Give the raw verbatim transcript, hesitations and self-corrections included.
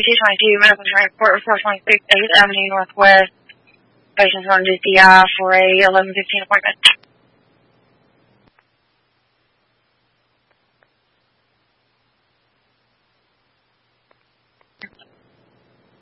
twenty-two twenty-two, medical transport, four twenty-six, eighth Avenue Northwest. Patient's on to C I for a eleven fifteen appointment.